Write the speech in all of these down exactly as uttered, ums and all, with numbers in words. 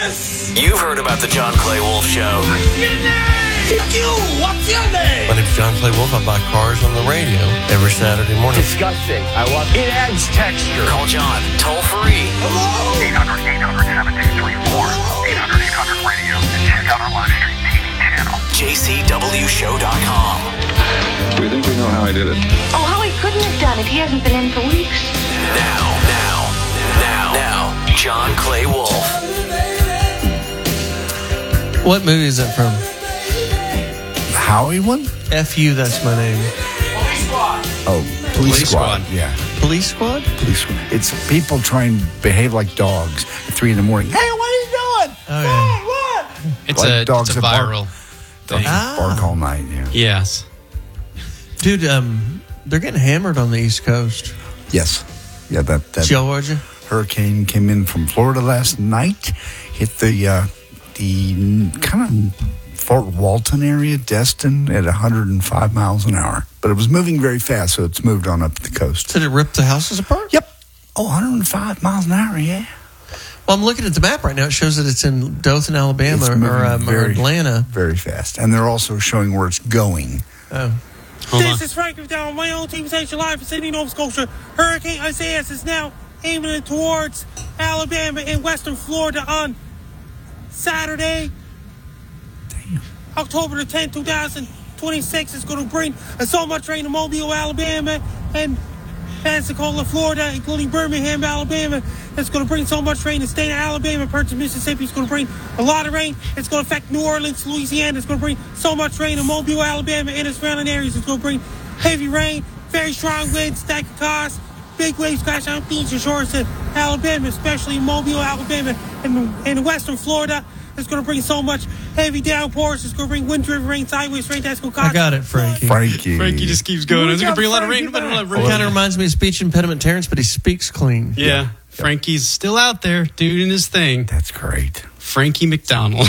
Yes! You've heard about the John Clay Wolf Show. What's your name? You! What's your name? My name's John Clay Wolf. I buy cars on the radio every Saturday morning. Disgusting. I love it. It adds texture. Call John toll free. Hello? eight hundred, eight hundred, seven two three four. eight hundred, eight hundred radio. And check out our live stream T V channel. J C W show dot com. We think we know how I did it. Oh, how he couldn't have done it. He hasn't been in for weeks. Now, now, now, now, John Clay Wolf. What movie is that from? Howie one? F U, that's my name. Oh, Police, Police Squad. Squad. Yeah, Police Squad? Police Squad. It's people trying to behave like dogs at three in the morning. Hey, what are you doing? Oh, yeah. Hey, what? It's Like a, dogs it's a that bark. viral Dogs thing. that bark all night. Yeah. Yes. Dude, um, they're getting hammered on the East Coast. Yes. Yeah. That that Georgia? hurricane came in from Florida last night. Hit the uh, the kind of Fort Walton area, Destin, at one hundred five miles an hour. But it was moving very fast, so it's moved on up the coast. Did it rip the houses apart? Yep. Oh, one hundred five miles an hour, yeah. Well, I'm looking at the map right now. It shows that it's in Dothan, Alabama, It's or, moving or, um, or very- Atlanta. Very fast. And they're also showing where it's going. Oh. Hold This on. is Frank McDowell, my own team station live from Sydney, Nova Scotia. Hurricane Isaias is now aiming towards Alabama and western Florida on Saturday, Damn. October the tenth, twenty twenty-six. It's going to bring so much rain to Mobile, Alabama, and Pensacola, Florida, including Birmingham, Alabama. It's going to bring so much rain. The state of Alabama, parts of Mississippi, it's going to bring a lot of rain. It's going to affect New Orleans, Louisiana. It's going to bring so much rain in Mobile, Alabama, and its surrounding areas. It's going to bring heavy rain, very strong winds that could cause big waves crash on beaches and shores in Alabama, especially in Mobile, Alabama, and in western Florida. It's going to bring so much heavy downpours. It's going to bring wind-driven rain, sideways rain. That's going to cause... I got it, Frankie. Frankie. Frankie just keeps going. It's going to bring a lot of rain. But a lot of rain. Kind of reminds me of speech impediment Terrence, but he speaks clean. Yeah. Frankie's still out there doing his thing. That's great. Frankie McDonald.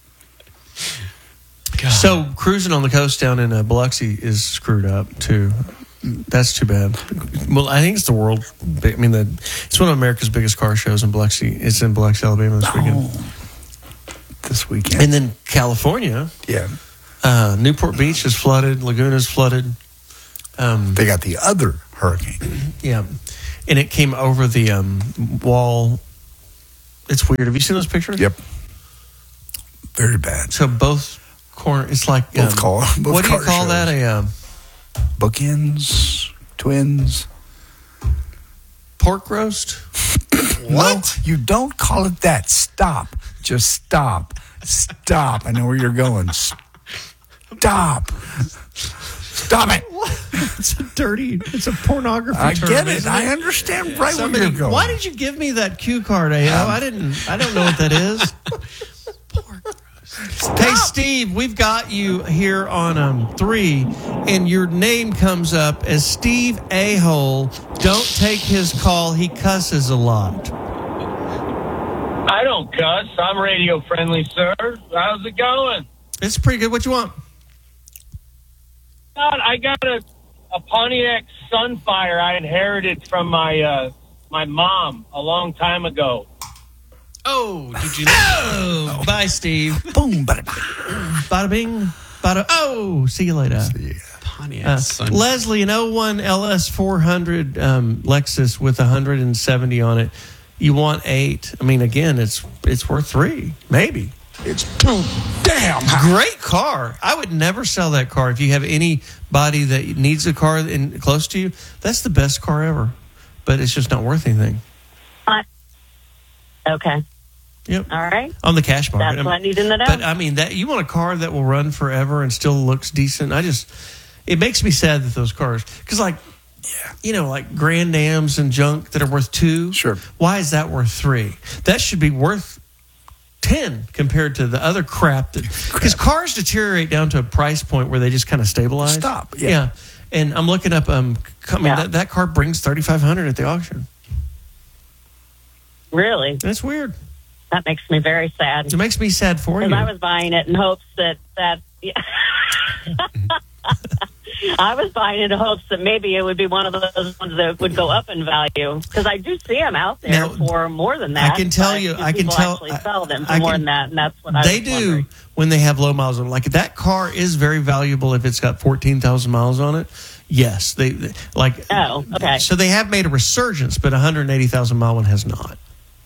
God. So cruising on the coast down in uh, Biloxi is screwed up too. That's too bad. Well, I think it's the world. I mean, the it's one of America's biggest car shows in Biloxi. It's in Biloxi, Alabama this weekend. Oh, this weekend. And then California, yeah. uh, Newport Beach is flooded. Laguna's flooded. Um, They got the other hurricane. yeah, and it came over the um, wall. It's weird. Have you seen those pictures? Yep. Very bad. So both corner. It's like Both um, car- both what do you car call shows. that? A um, Bookends, twins. pork roast? What? No, you don't call it that. Stop. Just stop. Stop. I know where you're going. Stop. Stop it. It's a dirty. It's a pornography. I term, get it. isn't I understand right Somebody, where you're going. why did you give me that cue card, A O? I didn't. I don't know what that is. Hey, Steve, we've got you here on um, three, and your name comes up as Steve A-hole. Don't take his call. He cusses a lot. I don't cuss. I'm radio friendly, sir. How's it going? It's pretty good. What you want? God, I got a, a Pontiac Sunfire I inherited from my uh, my mom a long time ago. Oh, did you Oh, bye, Steve. Boom, bada, Bada bing, bada. Oh, see you later. Pontiac Uh, son? Leslie, an oh one L S four hundred um, Lexus with one hundred seventy on it. You want eight? I mean, again, it's it's worth three, maybe. It's too damn high. Great car. I would never sell that car. If you have anybody that needs a car in, close to you, that's the best car ever. But it's just not worth anything. Okay. Yep. All right. On the cash market. That's what I need to know. But I mean, that you want a car that will run forever and still looks decent. I just, it makes me sad that those cars, because like, yeah, you know, like Grand Ams and junk that are worth two. Sure. Why is that worth three? That should be worth ten compared to the other crap that, because cars deteriorate down to a price point where they just kind of stabilize. Stop. Yeah. And I'm looking up. Um, I mean, Yeah. that, that car brings thirty-five hundred at the auction. Really? That's weird. That makes me very sad. It makes me sad for you. Because I was buying it in hopes that that. Yeah. I was buying in hopes that maybe it would be one of those ones that would go up in value because I do see them out there Now, for more than that. I can tell but you, do I can people tell, actually I- sell them for I more can- than that, and that's what I They was do wondering. when they have low miles on. Like that car is very valuable if it's got fourteen thousand miles on it. Yes, they they- like. Oh, okay. So they have made a resurgence, but a one hundred eighty thousand mile one has not.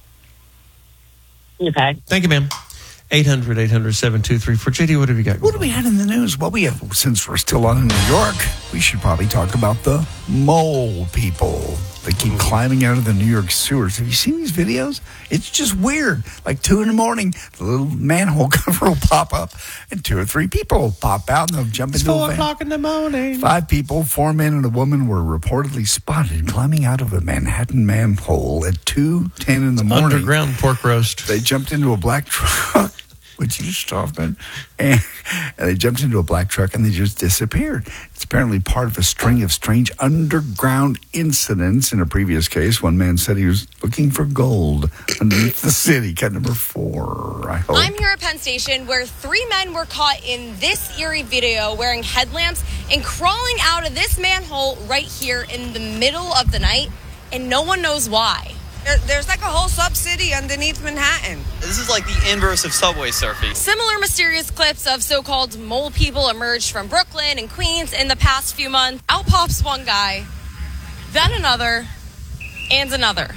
Okay. Thank you, ma'am. eight hundred, eight hundred, seven two three four. J D, what have you got? What do we had in the news? Well, we have, since we're still on in New York, we should probably talk about the mole people. They keep climbing out of the New York sewers. Have you seen these videos? It's just weird. Like two in the morning, the little manhole cover will pop up, and two or three people will pop out, and they'll jump It's into a four van. o'clock in the morning. Five people, four men and a woman, were reportedly spotted climbing out of a Manhattan manhole at two ten in the morning. Underground pork roast. They jumped into a black truck, which you stop it, and, and they jumped into a black truck and they just disappeared. It's apparently part of a string of strange underground incidents. In a previous case, one man said he was looking for gold underneath the city. Cut number four, I hope. I'm here at Penn Station where three men were caught in this eerie video wearing headlamps and crawling out of this manhole right here in the middle of the night, and no one knows why. There, there's like a whole sub-city underneath Manhattan. This is like the inverse of subway surfing. Similar mysterious clips of so-called mole people emerged from Brooklyn and Queens in the past few months. Out pops one guy, then another, and another.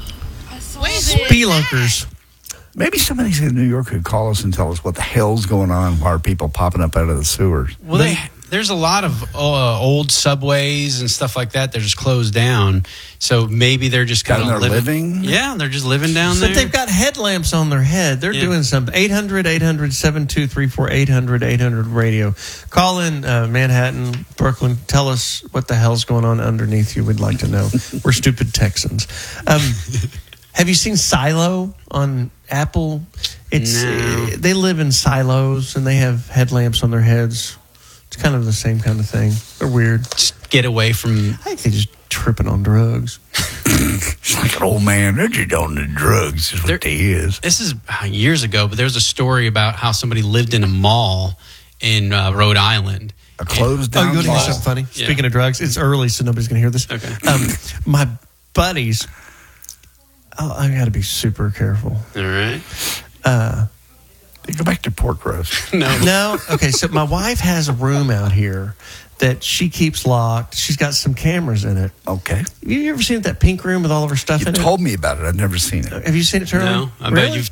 Spelunkers. Maybe somebody in New York could call us and tell us what the hell's going on. Why are people popping up out of the sewers? Well, they, there's a lot of uh, old subways and stuff like that. They're just closed down. So maybe they're just kind Down of there living. living? Yeah, they're just living down So there. they've got headlamps on their head. They're Yeah. doing something. eight hundred, eight hundred, seven two three four, eight hundred, eight hundred radio. Call in uh, Manhattan, Brooklyn. Tell us what the hell's going on underneath you. We'd like to know. We're stupid Texans. Um, have you seen Silo on Apple? It's No. uh, they live in silos and they have headlamps on their heads. It's kind of the same kind of thing. They're weird. Just get away from. I think they're just tripping on drugs. It's like an old man. They're just on the drugs, is what There- they is. This is uh, years ago, but there's a story about how somebody lived in a mall in uh, Rhode Island. A closed Oh, down you want to hear mall. something funny? Yeah. Speaking of drugs, it's early, so nobody's going to hear this. Okay. Um, my buddies, oh, I got to be super careful. All right. Uh, Go back to pork roast. No. no, okay. So my wife has a room out here that she keeps locked. She's got some cameras in it. Okay. You ever seen that pink room with all of her stuff You in told me about it. I've never seen it. it? Have you seen it, Charlie? No. I Really? bet you've